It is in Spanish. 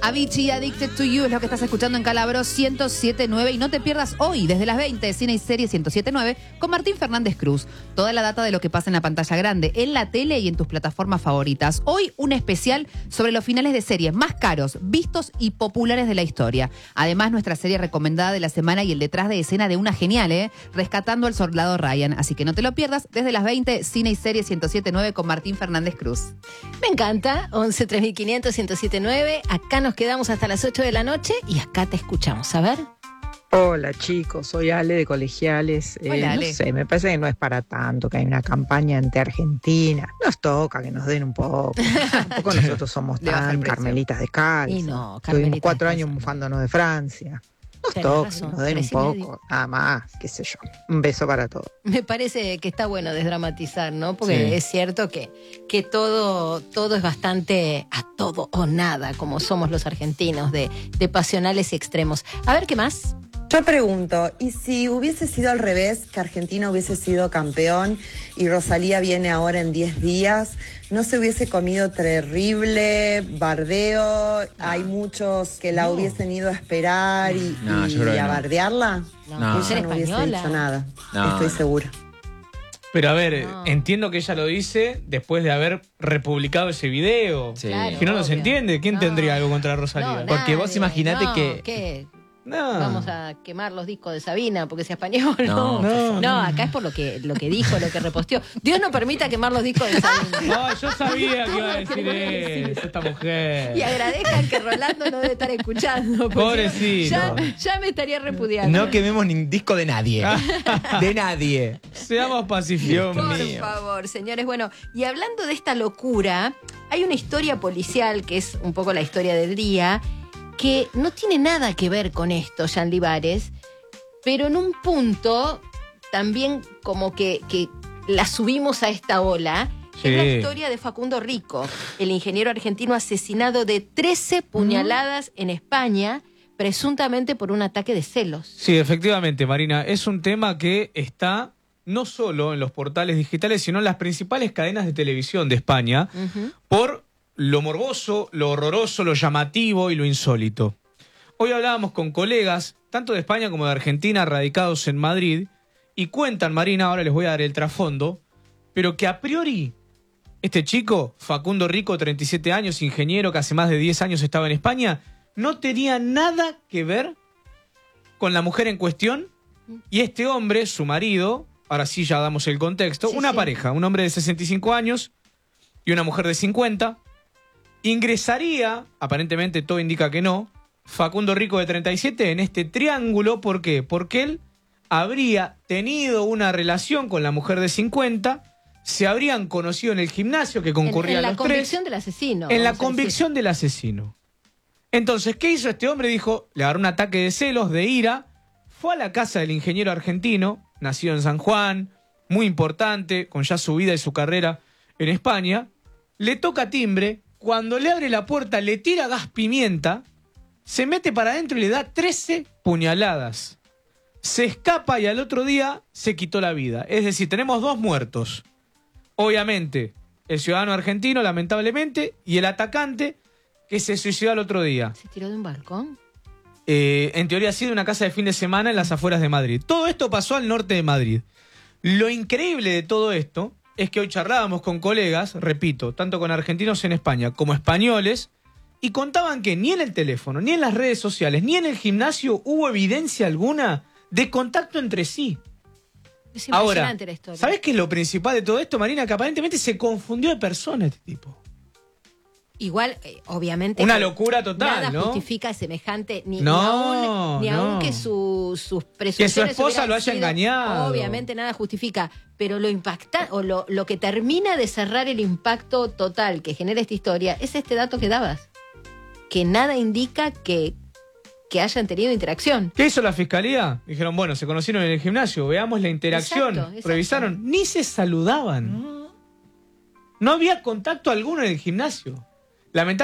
Avicii, Addicted to You es lo que estás escuchando en Calabro 107.9 y no te pierdas hoy, desde las 20, Cine y Serie 107.9 con Martín Fernández Cruz. Toda la data de lo que pasa en la pantalla grande, en la tele y en tus plataformas favoritas. Hoy un especial sobre los finales de series más caros, vistos y populares de la historia. Además, nuestra serie recomendada de la semana y el detrás de escena de una genial, Rescatando al Soldado Ryan. Así que no te lo pierdas, desde las 20, Cine y Serie 107.9 con Martín Fernández Cruz. Me encanta, 11 3500 1079. Acá nos quedamos hasta las 8 de la noche y acá te escuchamos. A ver. Hola chicos, soy Ale de Colegiales. Hola, Ale. No sé, me parece que no es para tanto, que hay una campaña ante Argentina. Nos toca que nos den un poco. Tampoco nosotros somos Le baja el tan precio. carmelitas de calza. Y no, Tuvimos carmelitas 4 de años calza. mufándonos de Francia. Nos Tenés toca razón, que nos den un 3,5. poco, nada más, qué sé yo. Un beso para todos. Me parece que está bueno desdramatizar, ¿no? Porque Sí. es cierto que todo es bastante a todo o nada, como somos los argentinos, de pasionales y extremos. A ver, ¿qué más? Yo pregunto, ¿y si hubiese sido al revés, que Argentina hubiese sido campeón y Rosalía viene ahora en 10 días, no se hubiese comido terrible, bardeo? Hay muchos que la hubiesen ido a esperar y yo creo que a no. bardearla. No. Ella no hubiese Española. dicho nada, No, estoy no. segura. Pero a ver, No. entiendo que ella lo dice después de haber republicado ese video. Sí. Claro, Si no nos obvio. entiende, ¿quién No. tendría algo contra Rosalía? No, Porque vos nadie. imaginate No, que- ¿qué? No. Vamos a quemar los discos de Sabina porque sea español. No, No, acá es por lo que dijo, lo que reposteó. Dios no permita quemar los discos de Sabina. No, yo sabía que iba a decir eso, esta mujer. Y agradezcan que Rolando no debe estar escuchando. porque Pobrecito. Ya me estaría repudiando. No quememos ni disco de nadie. De nadie. Seamos pacíficos. Por favor, señores. Bueno, y hablando de esta locura, hay una historia policial que es un poco la historia del día, que no tiene nada que ver con esto, Jean Libares, pero en un punto también como que la subimos a esta ola. Sí. Es la historia de Facundo Rico, el ingeniero argentino asesinado de 13 puñaladas en España, presuntamente por un ataque de celos. Sí, efectivamente, Marina. Es un tema que está no solo en los portales digitales, sino en las principales cadenas de televisión de España, por lo morboso, lo horroroso, lo llamativo y lo insólito. Hoy hablábamos con colegas, tanto de España como de Argentina, radicados en Madrid, y cuentan, Marina, ahora les voy a dar el trasfondo, pero que a priori este chico, Facundo Rico, 37 años, ingeniero que hace más de 10 años estaba en España, no tenía nada que ver con la mujer en cuestión, y este hombre, su marido, ahora sí ya damos el contexto, Sí, una sí. pareja, un hombre de 65 años y una mujer de 50, ingresaría, aparentemente todo indica que no, Facundo Rico de 37 en este triángulo. ¿Por qué? Porque él habría tenido una relación con la mujer de 50, se habrían conocido en el gimnasio que concurrían En la los tres. convicción del asesino. En la vamos a convicción del asesino. Entonces, ¿qué hizo este hombre? Dijo, le agarró un ataque de celos, de ira, fue a la casa del ingeniero argentino, nacido en San Juan, muy importante, con ya su vida y su carrera en España, le toca timbre, cuando le abre la puerta le tira gas pimienta, se mete para adentro y le da 13 puñaladas. Se escapa y al otro día se quitó la vida. Es decir, tenemos 2 muertos. Obviamente, el ciudadano argentino, lamentablemente, y el atacante que se suicidó al otro día. ¿Se tiró de un balcón? En teoría ha sido una casa de fin de semana en las afueras de Madrid. Todo esto pasó al norte de Madrid. Lo increíble de todo esto es que hoy charlábamos con colegas, repito, tanto con argentinos en España como españoles, y contaban que ni en el teléfono, ni en las redes sociales, ni en el gimnasio hubo evidencia alguna de contacto entre sí. Es Ahora, impresionante la historia. ¿sabés qué es lo principal de todo esto, Marina? Que aparentemente se confundió de persona este tipo. Igual, obviamente. Una que locura total, nada ¿no? justifica semejante, ni No, aún no. que sus presunciones. Que su esposa hubieran lo haya sido- engañado. Obviamente nada justifica. Pero lo impacta, o lo que termina de cerrar el impacto total que genera esta historia, es este dato que dabas. Que nada indica que hayan tenido interacción. ¿Qué hizo la fiscalía? Dijeron, bueno, se conocieron en el gimnasio, veamos la interacción. Exacto. Revisaron, ni se saludaban. No había contacto alguno en el gimnasio. Lamentablemente